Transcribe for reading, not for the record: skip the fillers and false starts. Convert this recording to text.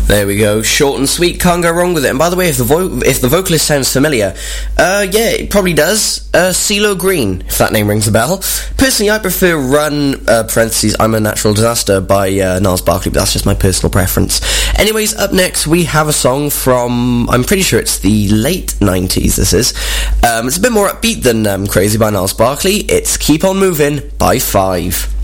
There we go. Short and sweet, can't go wrong with it. And by the way, if the vocalist sounds familiar, yeah, it probably does. CeeLo Green, if that name rings a bell. Personally, I prefer Run, parentheses, I'm a Natural Disaster by Gnarls Barkley, but that's just my personal preference. Anyways, up next we have a song from, I'm pretty sure it's the late 90s, this is. It's a bit more upbeat than Crazy by Gnarls Barkley. It's Keep On Moving by Five.